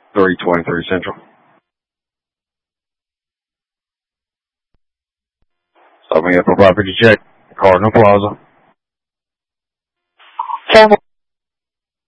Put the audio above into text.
323 Central. Stop me up for property check. Cardinal Plaza.